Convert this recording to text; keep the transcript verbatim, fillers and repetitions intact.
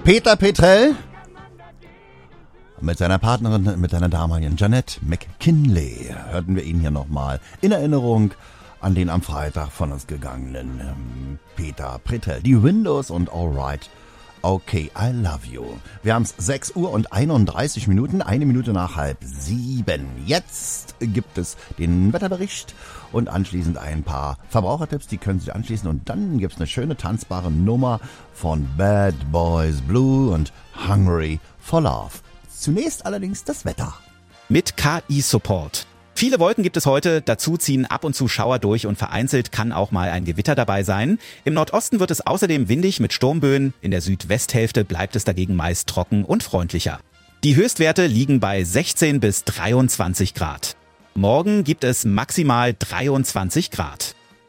Peter Petrell mit seiner Partnerin, mit seiner damaligen Jeanette McKinley, hörten wir ihn hier nochmal in Erinnerung an den am Freitag von uns gegangenen ähm, Peter Petrell. Die Windows und Alright, okay, I love you. Wir haben es sechs Uhr und einunddreißig Minuten, eine Minute nach halb sieben. Jetzt gibt es den Wetterbericht und anschließend ein paar Verbrauchertipps, die können Sie anschließen. Und dann gibt es eine schöne tanzbare Nummer von Bad Boys Blue und Hungry for Love. Zunächst allerdings das Wetter. Mit K I-Support. Viele Wolken gibt es heute, dazu ziehen ab und zu Schauer durch und vereinzelt kann auch mal ein Gewitter dabei sein. Im Nordosten wird es außerdem windig mit Sturmböen, in der Südwesthälfte bleibt es dagegen meist trocken und freundlicher. Die Höchstwerte liegen bei sechzehn bis dreiundzwanzig Grad. Morgen gibt es maximal dreiundzwanzig Grad.